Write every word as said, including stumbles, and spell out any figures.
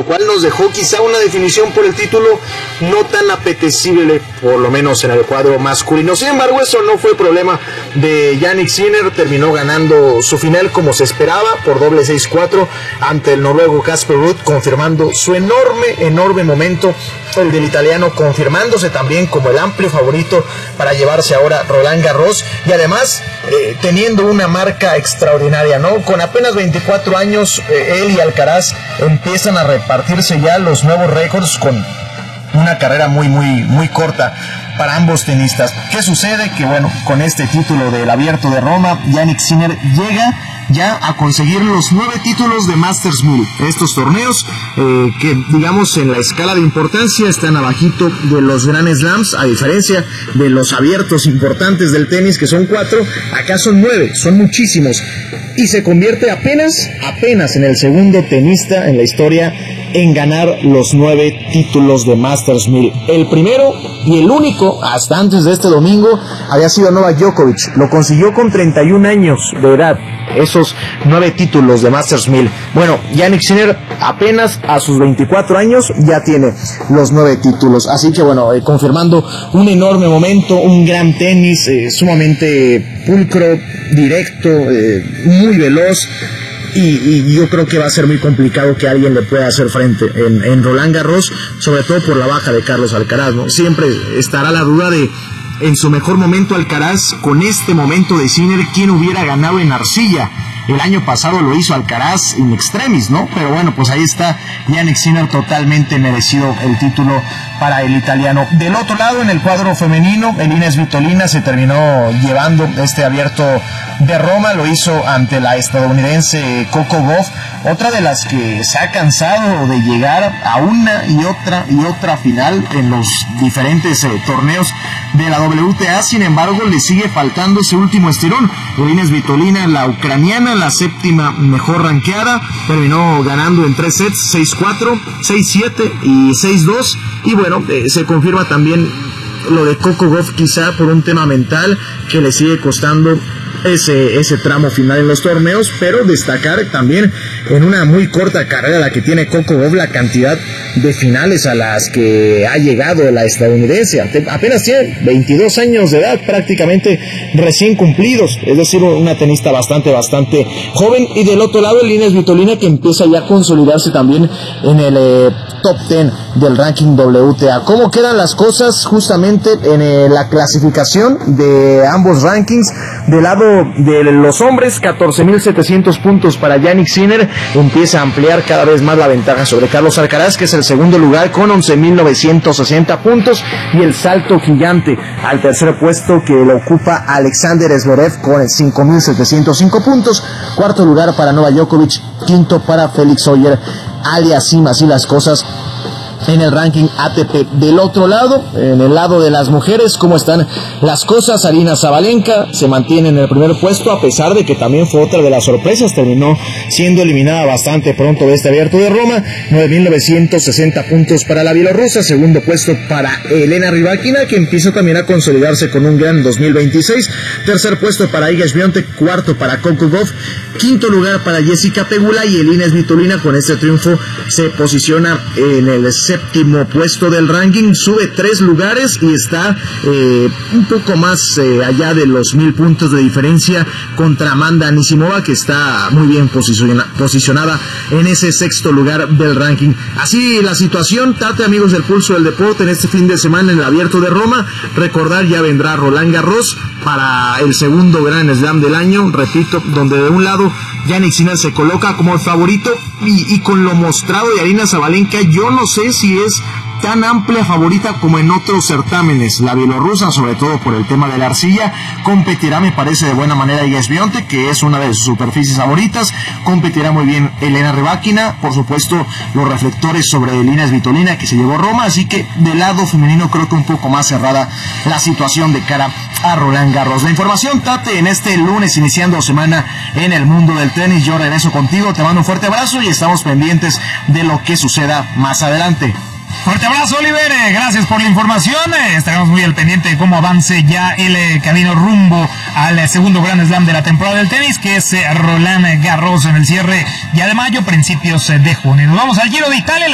lo cual nos dejó quizá una definición por el título no tan apetecible, por lo menos en el cuadro masculino. Sin embargo, eso no fue problema de Jannik Sinner, terminó ganando su final como se esperaba por doble seis cuatro ante el noruego Casper Ruud, confirmando su enorme, enorme momento, el del italiano confirmándose también como el amplio favorito para llevarse ahora Roland Garros, y además eh, teniendo una marca extraordinaria, ¿no? Con apenas veinticuatro años, eh, él y Alcaraz empiezan a repartirse ya los nuevos récords con una carrera muy, muy, muy corta para ambos tenistas. ¿Qué sucede? Que bueno, con este título del Abierto de Roma, Jannik Sinner llega ya a conseguir los nueve títulos de Masters mil. Estos torneos eh, que digamos en la escala de importancia están abajito de los Grand Slams, a diferencia de los abiertos importantes del tenis que son cuatro, acá son nueve, son muchísimos, y se convierte apenas, apenas en el segundo tenista en la historia en ganar los nueve títulos de Masters mil. El primero y el único hasta antes de este domingo había sido Novak Djokovic, lo consiguió con treinta y un años de edad, esos nueve títulos de Masters mil. Bueno, Jannik Sinner apenas a sus veinticuatro años ya tiene los nueve títulos, así que bueno, eh, confirmando un enorme momento, un gran tenis, eh, sumamente pulcro, directo, eh, muy veloz. Y, y yo creo que va a ser muy complicado que alguien le pueda hacer frente en, en Roland Garros, sobre todo por la baja de Carlos Alcaraz, ¿no? Siempre estará la duda de, en su mejor momento Alcaraz, con este momento de Sinner, ¿quién hubiera ganado en arcilla? El año pasado lo hizo Alcaraz in extremis, ¿no? Pero bueno, pues ahí está Jannik Sinner, totalmente merecido el título para el italiano. Del otro lado, en el cuadro femenino, Elina Svitolina se terminó llevando este Abierto de Roma, lo hizo ante la estadounidense Coco Gauff, otra de las que se ha cansado de llegar a una y otra y otra final en los diferentes eh, torneos de la W T A. Sin embargo, le sigue faltando ese último estirón. Elina Svitolina, la ucraniana, la séptima mejor rankeada, terminó ganando en tres sets, seis cuatro, seis siete y seis dos, y bueno, eh, se confirma también lo de Coco Gauff, quizá por un tema mental que le sigue costando ese, ese tramo final en los torneos, pero destacar también en una muy corta carrera la que tiene Coco Gauff, la cantidad de finales a las que ha llegado la estadounidense. Apenas tiene veintidós años de edad, prácticamente recién cumplidos, es decir, una tenista bastante, bastante joven. Y del otro lado, Elina Svitolina, que empieza ya a consolidarse también en el eh, top diez del ranking W T A. ¿Cómo quedan las cosas justamente en eh, la clasificación de ambos rankings? Del lado de los hombres, catorce mil setecientos puntos para Jannik Sinner, empieza a ampliar cada vez más la ventaja sobre Carlos Alcaraz, que es el segundo lugar con once mil novecientos sesenta puntos, y el salto gigante al tercer puesto que lo ocupa Alexander Zverev con cinco mil setecientos cinco puntos, cuarto lugar para Novak Djokovic, quinto para Felix Auger Aliassime. Así las cosas en el ranking A T P. Del otro lado, en el lado de las mujeres, ¿cómo están las cosas? Aryna Sabalenka se mantiene en el primer puesto, a pesar de que también fue otra de las sorpresas, terminó siendo eliminada bastante pronto de este Abierto de Roma. Nueve mil novecientos sesenta puntos para la bielorrusa, segundo puesto para Elena Rybakina, que empieza también a consolidarse con un gran dos mil veintiséis, tercer puesto para Iga Świątek, cuarto para Coco Gauff, quinto lugar para Jessica Pegula, y Elina Svitolina con este triunfo se posiciona en el séptimo puesto del ranking, sube tres lugares y está eh, un poco más eh, allá de los mil puntos de diferencia contra Amanda Anisimova, que está muy bien posiciona, posicionada en ese sexto lugar del ranking. Así la situación, Tate, amigos del Pulso del Deporte, en este fin de semana en el Abierto de Roma. Recordar, ya vendrá Roland Garros para el segundo Grand Slam del año, repito, donde de un lado Jannik Sinner se coloca como el favorito, y, y con lo mostrado de Aryna Sabalenka, yo no sé si es tan amplia favorita como en otros certámenes. La bielorrusa, sobre todo por el tema de la arcilla, competirá, me parece, de buena manera Iga Świątek, que es una de sus superficies favoritas. Competirá muy bien Elena Rybakina, por supuesto los reflectores sobre Elina Svitolina, que se llevó Roma, así que del lado femenino creo que un poco más cerrada la situación de cara a Roland Garros. La información, Tate, en este lunes iniciando semana en el mundo del tenis. Yo regreso contigo, te mando un fuerte abrazo y estamos pendientes de lo que suceda más adelante. Fuerte abrazo, Oliver, eh, gracias por la información, eh, estaremos muy al pendiente de cómo avance ya el eh, camino rumbo al eh, segundo Grand Slam de la temporada del tenis, que es eh, Roland Garros, en el cierre ya de mayo, principios eh, de junio. Nos vamos al Giro de Italia.